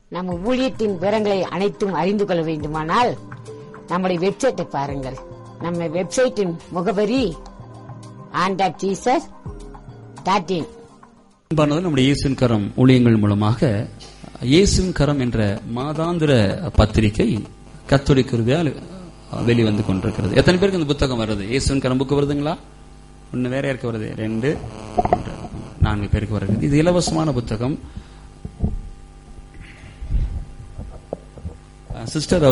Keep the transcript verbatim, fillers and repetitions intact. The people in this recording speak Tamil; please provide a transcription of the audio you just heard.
நம்ம ஊழியத்தின் விவரங்களை அனைத்தும் அறிந்து கொள்ள வேண்டுமானால் நம்முடைய வெப்சைட்டை பாருங்கள். நம்ம வெப்சைட்டின் முகவரி hand of Jesus dot in. நம்முடைய இயேசுவின் கரம் ஊழியங்கள் மூலமாக இயேசுவின் கரம் என்ற மாதாந்திர பத்திரிகை கர்த்தருடைய கிருபையால் வெளிவந்து கொண்டிருக்கிறது. எத்தனை பேருக்கு இந்த புத்தகம் வருது? இயேசுவின் கரம் புக்கு வருதுங்களா? ஒன்னு வேற யாருக்கு வருது? ரெண்டு நான்கு பேருக்கு வருது. இது இலவசமான புத்தகம். சிஸ்டர்